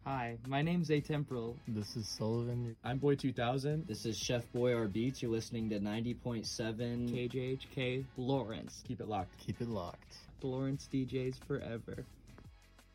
Hi, my name's Atemporal. This is Sullivan. I'm Boy 2000. This is Chef Boy R Beats. You're listening to 90.7 KJHK Lawrence. Keep it locked. Keep it locked. Lawrence DJs forever.